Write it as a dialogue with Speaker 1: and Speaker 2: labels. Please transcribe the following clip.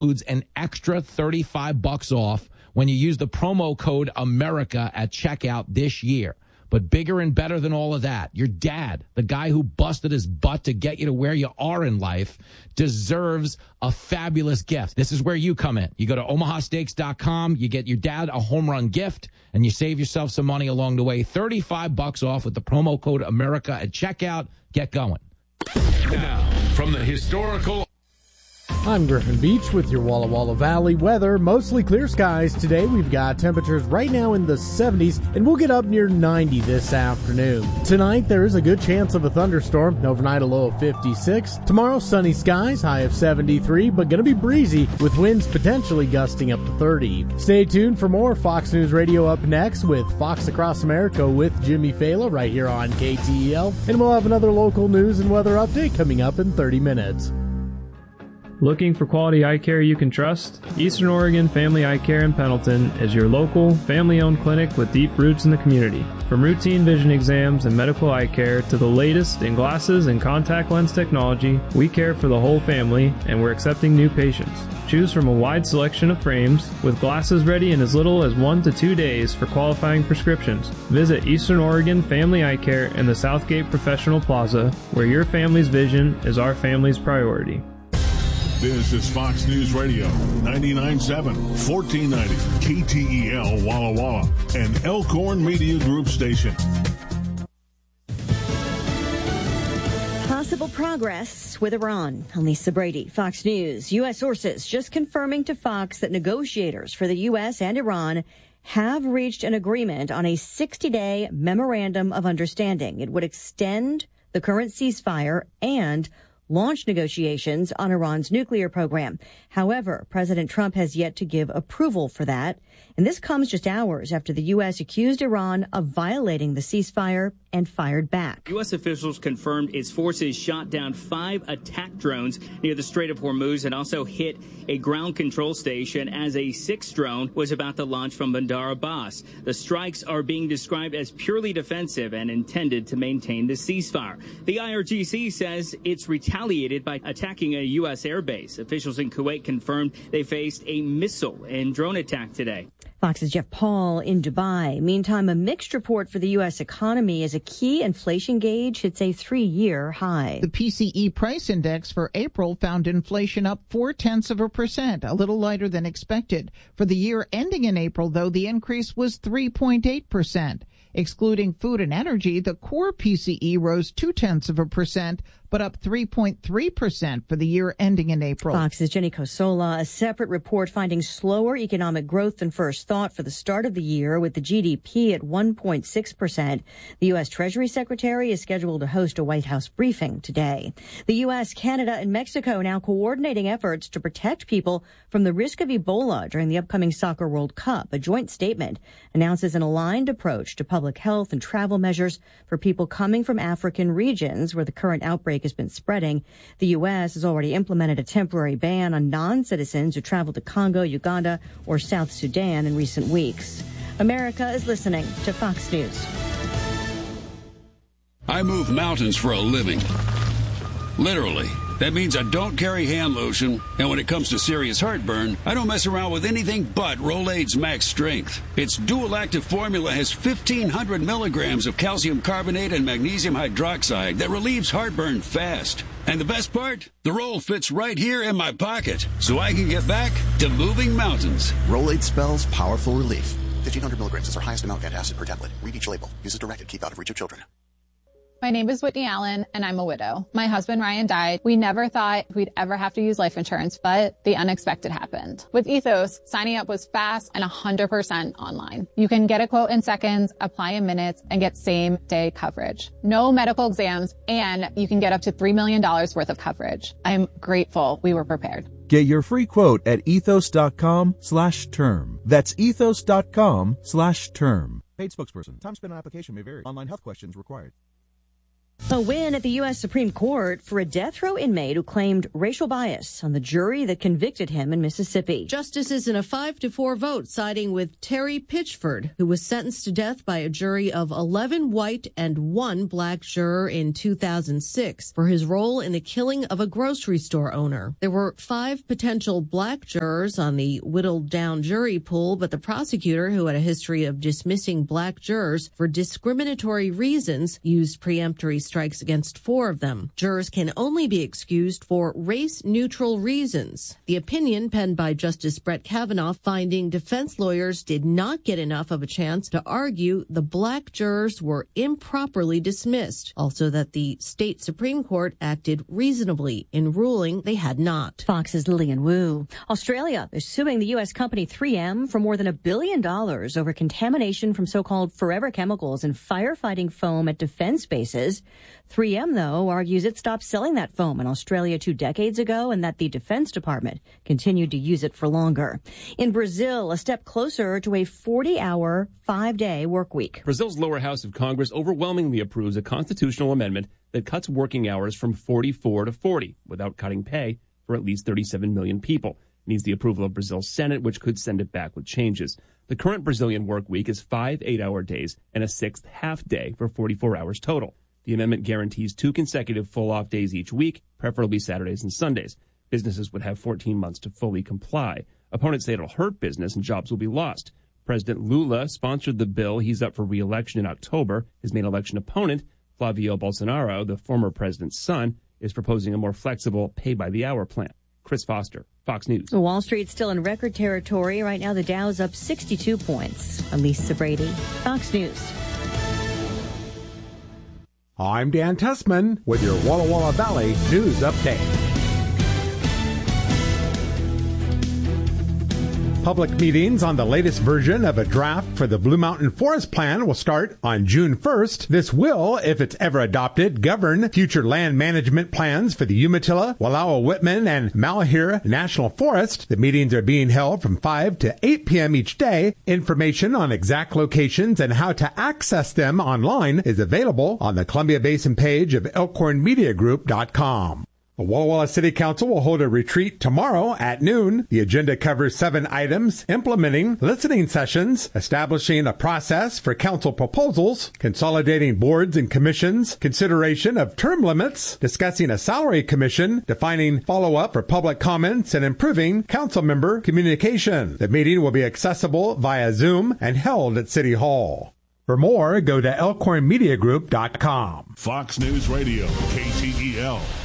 Speaker 1: includes an extra $35 off when you use the promo code America at checkout this year. But bigger and better than all of that, your dad, the guy who busted his butt to get you to where you are in life, deserves a fabulous gift. This is where you come in. You go to omahasteaks.com, you get your dad a home run gift, and you save yourself some money along the way. $35 off with the promo code America at checkout. Get going.
Speaker 2: Now, from the historical...
Speaker 3: I'm Griffin Beach with your Walla Walla Valley weather. Mostly clear skies today. We've got temperatures right now in the 70s, and we'll get up near 90 this afternoon. Tonight, there is a good chance of a thunderstorm. Overnight, a low of 56. Tomorrow, sunny skies, high of 73, but going to be breezy with winds potentially gusting up to 30. Stay tuned for more Fox News Radio up next with Fox Across America with Jimmy Fela right here on KTEL. And we'll have another local news and weather update coming up in 30 minutes.
Speaker 4: Looking for quality eye care you can trust? Eastern Oregon Family Eye Care in Pendleton is your local, family-owned clinic with deep roots in the community. From routine vision exams and medical eye care to the latest in glasses and contact lens technology, we care for the whole family, and we're accepting new patients. Choose from a wide selection of frames, with glasses ready in as little as 1 to 2 days for qualifying prescriptions. Visit Eastern Oregon Family Eye Care in the Southgate Professional Plaza, where your family's vision is our family's priority.
Speaker 2: This is Fox News Radio, 99.7, 1490, KTEL Walla Walla, and Elkhorn Media Group station.
Speaker 5: Possible progress with Iran. I'm Lisa Brady, Fox News. U.S. sources just confirming to Fox that negotiators for the U.S. and Iran have reached an agreement on a 60-day memorandum of understanding. It would extend the current ceasefire and launch negotiations on Iran's nuclear program. However, President Trump has yet to give approval for that. And this comes just hours after the U.S. accused Iran of violating the ceasefire and fired back.
Speaker 6: U.S. officials confirmed its forces shot down 5 attack drones near the Strait of Hormuz and also hit a ground control station as a 6th drone was about to launch from Bandar Abbas. The strikes are being described as purely defensive and intended to maintain the ceasefire. The IRGC says it's retaliated by attacking a U.S. airbase. Officials in Kuwait confirmed they faced a missile and drone attack today.
Speaker 5: Fox's Jeff Paul in Dubai. Meantime, a mixed report for the U.S. economy as a key inflation gauge hits a 3-year high.
Speaker 7: The PCE price index for April found inflation up 0.4%, a little lighter than expected. For the year ending in April, though, the increase was 3.8%. Excluding food and energy, the core PCE rose 0.2%, but up 3.3% for the year ending in April.
Speaker 5: Fox's Jenny Cosola. A separate report finding slower economic growth than first thought for the start of the year, with the GDP at 1.6%. The U.S. Treasury Secretary is scheduled to host a White House briefing today. The U.S., Canada, and Mexico now coordinating efforts to protect people from the risk of Ebola during the upcoming Soccer World Cup. A joint statement announces an aligned approach to public health and travel measures for people coming from African regions where the current outbreak has been spreading. The U.S. has already implemented a temporary ban on non-citizens who travel to Congo, Uganda, or South Sudan in recent weeks. America is listening to Fox News.
Speaker 8: I move mountains for a living. Literally. That means I don't carry hand lotion, and when it comes to serious heartburn, I don't mess around with anything but Rolaids Max Strength. Its dual-active formula has 1,500 milligrams of calcium carbonate and magnesium hydroxide that relieves heartburn fast. And the best part? The roll fits right here in my pocket, so I can get back to moving mountains.
Speaker 9: Rolaids spells powerful relief. 1,500 milligrams is our highest amount of antacid per tablet. Read each label. Use as directed. Keep out of reach of children.
Speaker 10: My name is Whitney Allen, and I'm a widow. My husband, Ryan, died. We never thought we'd ever have to use life insurance, but the unexpected happened. With Ethos, signing up was fast and 100% online. You can get a quote in seconds, apply in minutes, and get same-day coverage. No medical exams, and you can get up to $3 million worth of coverage. I'm grateful we were prepared.
Speaker 11: Get your free quote at ethos.com/term. That's ethos.com/term. Paid spokesperson. Time spent on application may vary. Online health questions required.
Speaker 5: A win at the U.S. Supreme Court for a death row inmate who claimed racial bias on the jury that convicted him in Mississippi.
Speaker 11: Justices in a 5-4 vote siding with Terry Pitchford, who was sentenced to death by a jury of 11 white and 1 black juror in 2006 for his role in the killing of a grocery store owner. There were 5 potential black jurors on the whittled down jury pool, but the prosecutor, who had a history of dismissing black jurors for discriminatory reasons, used preemptory strikes against 4 of them. Jurors can only be excused for race-neutral reasons. The opinion, penned by Justice Brett Kavanaugh, finding defense lawyers did not get enough of a chance to argue the black jurors were improperly dismissed. Also that the state Supreme Court acted reasonably in ruling they had not.
Speaker 5: Fox's Lillian Wu. Australia is suing the U.S. company 3M for more than $1 billion over contamination from so-called forever chemicals and firefighting foam at defense bases. 3M, though, argues it stopped selling that foam in Australia 2 decades ago and that the Defense Department continued to use it for longer. In Brazil, a step closer to a 40-hour, 5-day work week.
Speaker 12: Brazil's lower house of Congress overwhelmingly approves a constitutional amendment that cuts working hours from 44 to 40 without cutting pay for at least 37 million people. It needs the approval of Brazil's Senate, which could send it back with changes. The current Brazilian work week is 5 8-hour days and a 6th half day for 44 hours total. The amendment guarantees 2 consecutive full-off days each week, preferably Saturdays and Sundays. Businesses would have 14 months to fully comply. Opponents say it'll hurt business and jobs will be lost. President Lula sponsored the bill. He's up for re-election in October. His main election opponent, Flavio Bolsonaro, the former president's son, is proposing a more flexible pay-by-the-hour plan. Chris Foster, Fox News.
Speaker 5: Wall Street's still in record territory. Right now, the Dow's up 62 points. I'm Lisa Brady, Fox News.
Speaker 13: I'm Dan Tessman with your Walla Walla Valley News Update. Public meetings on the latest version of a draft for the Blue Mountain Forest Plan will start on June 1st. This will, if it's ever adopted, govern future land management plans for the Umatilla, Wallowa Whitman, and Malheur National Forest. The meetings are being held from 5 to 8 p.m. each day. Information on exact locations and how to access them online is available on the Columbia Basin page of elkhornmediagroup.com. The Walla Walla City Council will hold a retreat tomorrow at noon. The agenda covers 7 items: implementing listening sessions, establishing a process for council proposals, consolidating boards and commissions, consideration of term limits, discussing a salary commission, defining follow-up for public comments, and improving council member communication. The meeting will be accessible via Zoom and held at City Hall. For more, go to elkhornmediagroup.com.
Speaker 2: Fox News Radio, KTEL.